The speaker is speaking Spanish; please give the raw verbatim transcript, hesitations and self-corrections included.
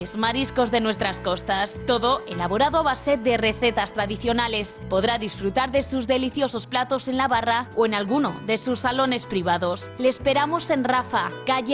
mariscos de nuestras costas, todo elaborado a base de recetas tradicionales. Podrá disfrutar de sus deliciosos platos en la barra o en alguno de sus salones privados. Le esperamos en Rafa, calle